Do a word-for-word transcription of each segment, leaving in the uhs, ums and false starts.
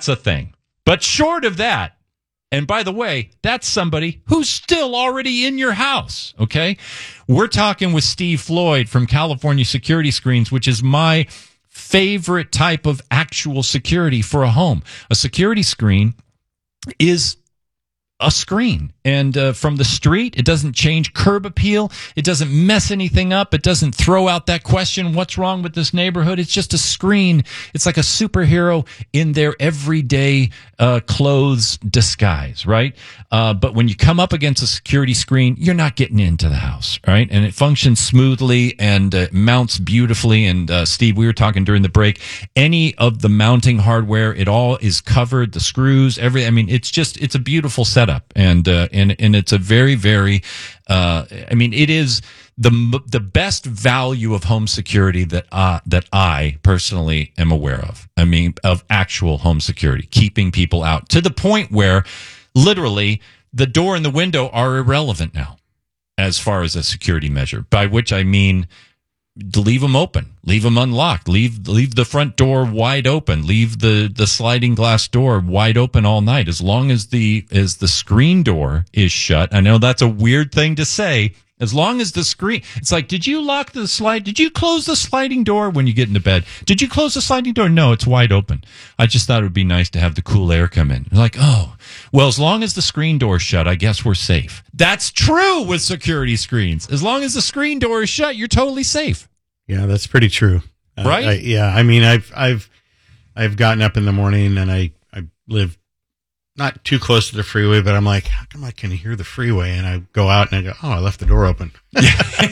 That's a thing. But short of that, and by the way, that's somebody who's still already in your house, okay? We're talking with Steve Floyd from California Security Screens, which is my favorite type of actual security for a home. A security screen is a screen, and uh, from the street, it doesn't change curb appeal. It doesn't mess anything up. It doesn't throw out that question, what's wrong with this neighborhood? It's just a screen. It's like a superhero in their everyday uh, clothes disguise, right? Uh, but when you come up against a security screen, you're not getting into the house, right? And it functions smoothly and uh, mounts beautifully. And uh, Steve, we were talking during the break, any of the mounting hardware, it all is covered, the screws, every, I mean, it's just, it's a beautiful setup. And, uh, and, and it's a very, very, uh, I mean, it is the, the best value of home security that, uh, that I personally am aware of. I mean, of actual home security, keeping people out to the point where literally the door and the window are irrelevant now as far as a security measure, by which I mean, leave them open, leave them unlocked, leave leave the front door wide open, leave the, the sliding glass door wide open all night, as long as the as the screen door is shut. I know that's a weird thing to say. As long as the screen, it's like, did you lock the slide? Did you close the sliding door when you get into bed? Did you close the sliding door? No, it's wide open. I just thought it would be nice to have the cool air come in. Like, oh, well, as long as the screen door is shut, I guess we're safe. That's true with security screens. As long as the screen door is shut, you're totally safe. Yeah, that's pretty true. Uh, right? I, yeah. I mean, I've, I've, I've gotten up in the morning and I, I live not too close to the freeway, but I'm like, how come I can hear the freeway? And I go out and I go, oh, I left the door open. Yeah.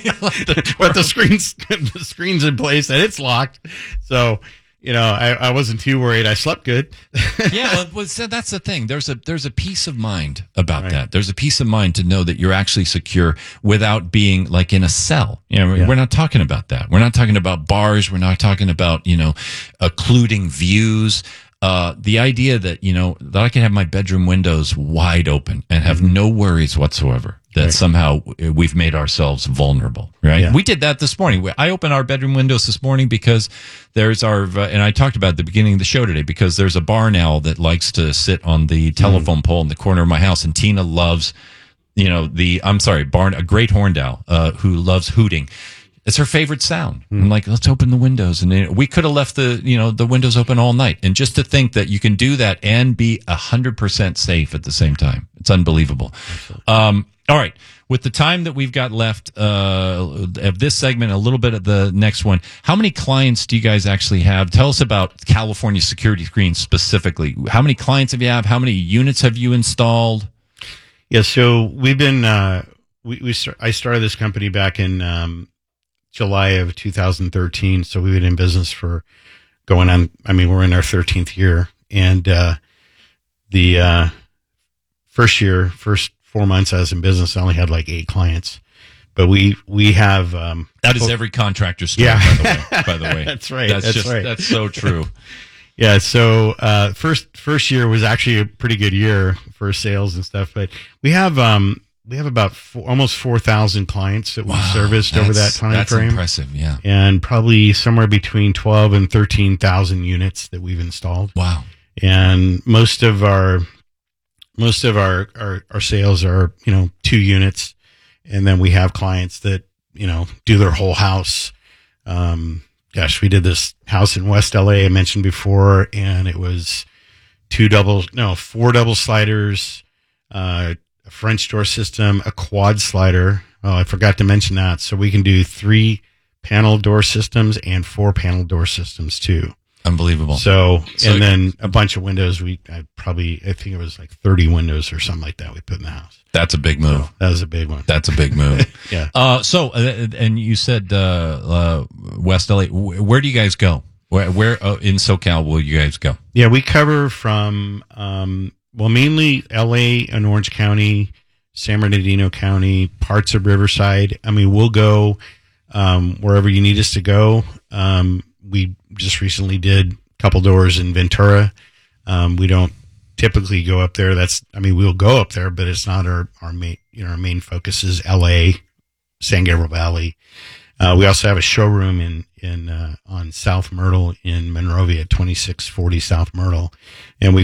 the but the screen's, the screen's in place and it's locked. So, you know, I, I wasn't too worried. I slept good. Yeah, well, so that's the thing. There's a there's a peace of mind about Right. that. There's a peace of mind to know that you're actually secure without being like in a cell. You know, Yeah. we're not talking about that. We're not talking about bars. We're not talking about, you know, occluding views. Uh, the idea that, you know, that I can have my bedroom windows wide open and have no worries whatsoever that Right. somehow we've made ourselves vulnerable, right? Yeah. We did that this morning. I opened our bedroom windows this morning because there's our, uh, and I talked about it at the beginning of the show today, because there's a barn owl that likes to sit on the telephone pole in the corner of my house, and Tina loves, you know, the, I'm sorry, barn, a great horned owl, uh, who loves hooting. It's her favorite sound. I'm like, let's open the windows. And then we could have left the, you know, the windows open all night. And just to think that you can do that and be a hundred percent safe at the same time. It's unbelievable. Um, all right. With the time that we've got left, uh, of this segment, a little bit of the next one, how many clients do you guys actually have? Tell us about California Security Screens specifically. How many clients have you have? How many units have you installed? Yeah. So we've been, uh, we, we, start, I started this company back in, um, July of two thousand thirteen. So we've been in business for going on, I mean, we're in our thirteenth year. And, uh, the, uh, first year, first four months I was in business, I only had like eight clients, but we, we have, um, That is every contractor's story, Yeah. by the way, by the way. That's right. That's, That's just, right. that's so true. Yeah. So, uh, first, first year was actually a pretty good year for sales and stuff, but we have, um, we have about four, almost four thousand clients that we've Wow, serviced over that that's- time that's frame. impressive, yeah. And probably somewhere between twelve and thirteen thousand units that we've installed. Wow. And most of our, most of our, our, our sales are, you know, two units. And then we have clients that, you know, do their whole house. Um, gosh, we did this house in West L A I mentioned before, and it was two double, no, four double sliders, uh, a French door system, a quad slider. Oh, I forgot to mention that. So we can do three panel door systems and four panel door systems too. Unbelievable. So, So- and then a bunch of windows. We I probably, I think it was like thirty windows or something like that we put in the house. That's a big move. So that was a big one. That's a big move. Yeah. Uh, so, uh, and you said, uh, uh, West L A, where do you guys go? Where, where uh, in SoCal will you guys go? Yeah. We cover from, um, well, mainly L A and Orange County, San Bernardino County, parts of Riverside. I mean, we'll go, um, wherever you need us to go. Um, we just recently did a couple doors in Ventura. Um, we don't typically go up there. That's, I mean, we'll go up there, but it's not our, our main, you know, our main focus is L A, San Gabriel Valley. Uh, we also have a showroom in, in, uh, on South Myrtle in Monrovia, twenty-six forty South Myrtle. And we